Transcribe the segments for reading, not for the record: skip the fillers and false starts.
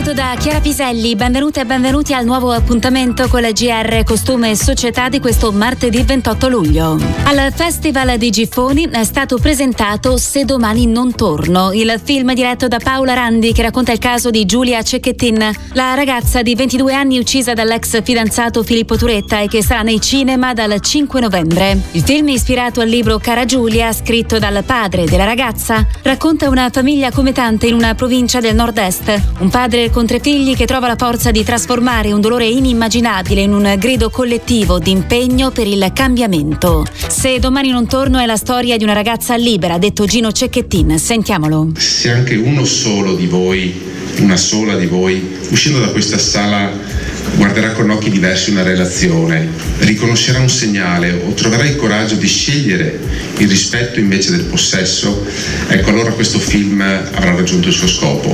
saluto da Chiara Piselli, benvenute e benvenuti al nuovo appuntamento con la GR Costume e Società di questo martedì 28 luglio. Al Festival di Giffoni è stato presentato Se domani non torno, il film diretto da Paola Randi che racconta il caso di Giulia Cecchettin, la ragazza di 22 anni uccisa dall'ex fidanzato Filippo Turetta e che sarà nei cinema dal 5 novembre. Il film, ispirato al libro Cara Giulia, scritto dal padre della ragazza, racconta una famiglia come tante in una provincia del nord-est. Un padre con 3 figli che trova la forza di trasformare un dolore inimmaginabile in un grido collettivo di impegno per il cambiamento. Se domani non torno è la storia di una ragazza libera, ha detto Gino Cecchettin. Sentiamolo. Se anche uno solo di voi, una sola di voi, uscendo da questa sala guarderà con occhi diversi una relazione, riconoscerà un segnale o troverà il coraggio di scegliere il rispetto invece del possesso, ecco allora questo film avrà raggiunto il suo scopo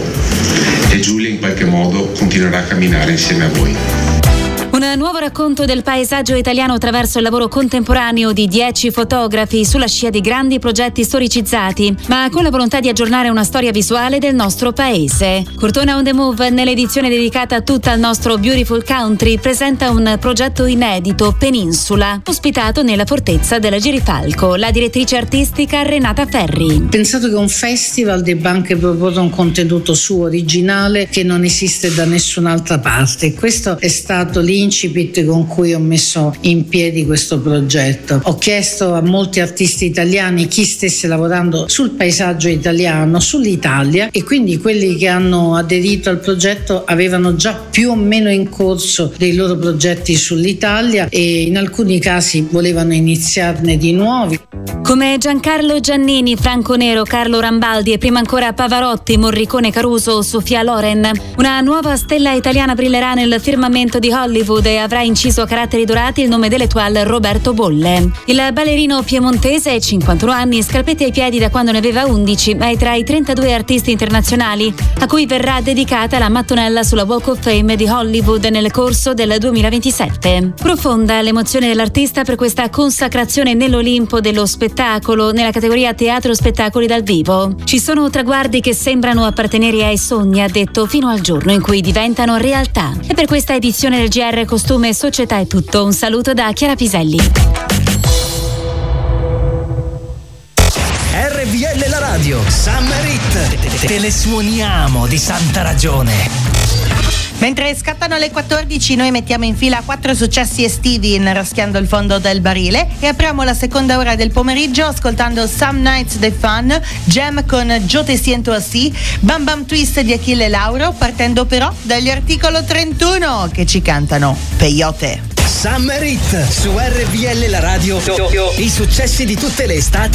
e Giulia in qualche modo continuerà a camminare insieme a voi. Un nuovo racconto del paesaggio italiano attraverso il lavoro contemporaneo di 10 fotografi sulla scia di grandi progetti storicizzati, ma con la volontà di aggiornare una storia visuale del nostro paese. Cortona on the Move, nell'edizione dedicata tutta al nostro Beautiful Country, presenta un progetto inedito, Peninsula, ospitato nella fortezza della Girifalco, la direttrice artistica Renata Ferri. Pensato che un festival debba anche proporre un contenuto suo originale che non esiste da nessun'altra parte. Questo è stato l'incipit con cui ho messo in piedi questo progetto. Ho chiesto a molti artisti italiani chi stesse lavorando sul paesaggio italiano, sull'Italia, e quindi quelli che hanno aderito al progetto avevano già più o meno in corso dei loro progetti sull'Italia e in alcuni casi volevano iniziarne di nuovi. Come Giancarlo Giannini, Franco Nero, Carlo Rambaldi e prima ancora Pavarotti, Morricone Caruso, Sofia Loren, una nuova stella italiana brillerà nel firmamento di Hollywood e avrà inciso a caratteri dorati il nome dell'étoile Roberto Bolle. Il ballerino piemontese, 51 anni, scarpette ai piedi da quando ne aveva 11, è tra i 32 artisti internazionali a cui verrà dedicata la mattonella sulla Walk of Fame di Hollywood nel corso del 2027. Profonda l'emozione dell'artista per questa consacrazione nell'Olimpo dello spettacolo nella categoria teatro spettacoli dal vivo. Ci sono traguardi che sembrano appartenere ai sogni, ha detto, fino al giorno in cui diventano realtà. E per questa edizione del GR Costume e Società è tutto. Un saluto da Chiara Piselli. RVL la radio Summer Hit, te le suoniamo di santa ragione. Mentre scattano le 14 noi mettiamo in fila 4 successi estivi raschiando il fondo del barile e apriamo la seconda ora del pomeriggio ascoltando Some Nights the Fun, Jam con Yo Te Siento Así, Bam Bam Twist di Achille Lauro, partendo però dagli Articolo 31 che ci cantano Peyote. Summer Hit su RVL la radio, i successi di tutte le estati